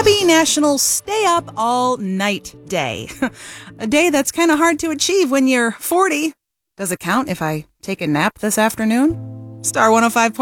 be National Stay Up All Night Day. A day that's kind of hard to achieve when you're 40. Does it count if I take a nap this afternoon? Star 105.